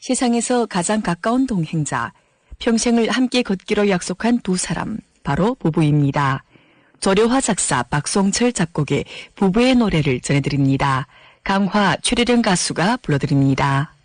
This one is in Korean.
세상에서 가장 가까운 동행자, 평생을 함께 걷기로 약속한 두 사람, 바로 부부입니다. 조려화 작사 박송철 작곡의 부부의 노래를 전해드립니다. 강화 최래령 가수가 불러드립니다.